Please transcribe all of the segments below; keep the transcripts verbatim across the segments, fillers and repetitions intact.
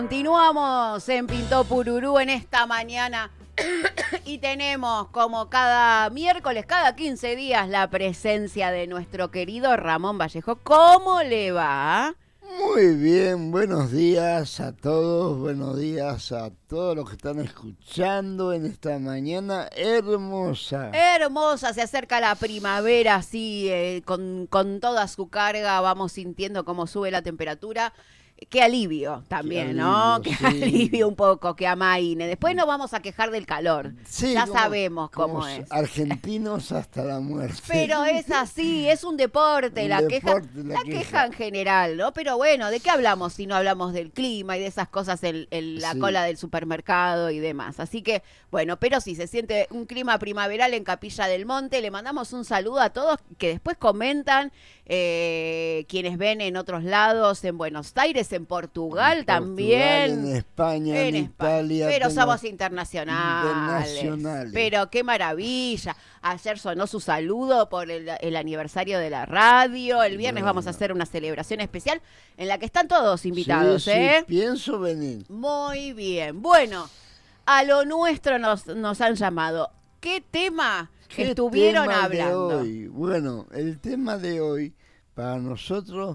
Continuamos en Pintó Pururú en esta mañana y tenemos como cada miércoles, cada quince días, la presencia de nuestro querido Ramón Vallejo. ¿Cómo le va? Muy bien, buenos días a todos, buenos días a todos los que están escuchando en esta mañana hermosa. Hermosa, se acerca la primavera, así, eh, con, con toda su carga, vamos sintiendo cómo sube la temperatura. Qué alivio también, Qué ¿no? alivio, Qué sí. alivio un poco, que amaine. Después nos vamos a quejar del calor. Sí, Ya como, sabemos como cómo es. argentinos hasta la muerte. Pero es así, es un deporte, Un la deporte, queja, la la queja. queja en general, ¿no? Pero bueno, ¿de qué hablamos si no hablamos del clima y de esas cosas en, en la Sí. cola del supermercado y demás? Así que, bueno, pero sí, se siente un clima primaveral en Capilla del Monte. Le mandamos un saludo a todos que después comentan, eh, quienes ven en otros lados, en Buenos Aires, en Portugal, En también. Portugal, en España, en, En España. Italia. Pero tengo somos internacionales. internacionales. Pero qué maravilla. Ayer sonó su saludo por el, el aniversario de la radio. El viernes Bueno. vamos a hacer una celebración especial en la que están todos invitados, Sí, ¿eh? sí, pienso venir. Muy bien. Bueno, a lo nuestro nos, nos han llamado. ¿Qué tema ¿Qué estuvieron tema hablando? de hoy? Bueno, el tema de hoy, para nosotros,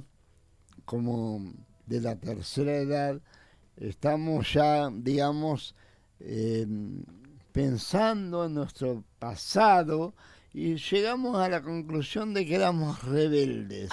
como de la tercera edad, estamos ya, digamos, eh, pensando en nuestro pasado y llegamos a la conclusión de que éramos rebeldes.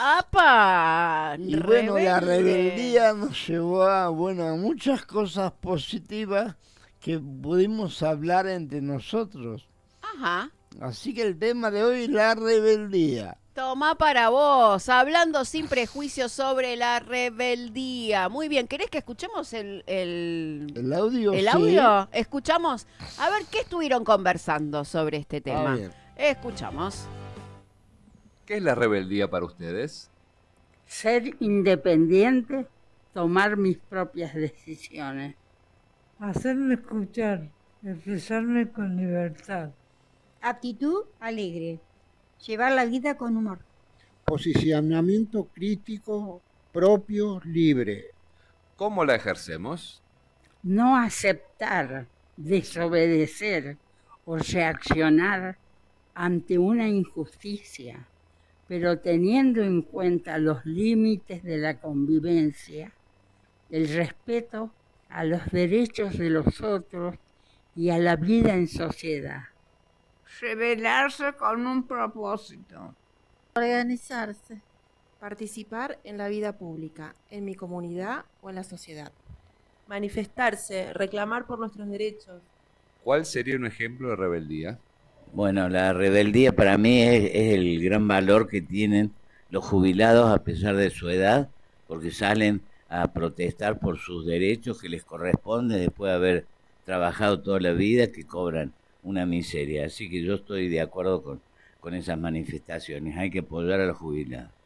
¡Apa! Y bueno, la rebelde. rebeldía nos llevó a, bueno, a muchas cosas positivas que pudimos hablar entre nosotros. Ajá. Así que el tema de hoy es la rebeldía. Toma para vos, hablando sin prejuicios sobre la rebeldía. Muy bien, ¿querés que escuchemos el, el, El audio, el sí. audio? Escuchamos. A ver, ¿qué estuvieron conversando sobre este tema? A ver. Escuchamos. ¿Qué es la rebeldía para ustedes? Ser independiente, tomar mis propias decisiones. Hacerme escuchar, expresarme con libertad. Actitud alegre. Llevar la vida con humor. Posicionamiento crítico propio libre. ¿Cómo la ejercemos? No aceptar, desobedecer o reaccionar ante una injusticia, pero teniendo en cuenta los límites de la convivencia, el respeto a los derechos de los otros y a la vida en sociedad. Rebelarse con un propósito. Organizarse. Participar en la vida pública, en mi comunidad o en la sociedad. Manifestarse, reclamar por nuestros derechos. ¿Cuál sería un ejemplo de rebeldía? Bueno, la rebeldía para mí es, es el gran valor que tienen los jubilados a pesar de su edad, porque salen a protestar por sus derechos que les corresponden después de haber trabajado toda la vida, que cobran una miseria. Así que yo estoy de acuerdo con, con esas manifestaciones. Hay que apoyar a los jubilados.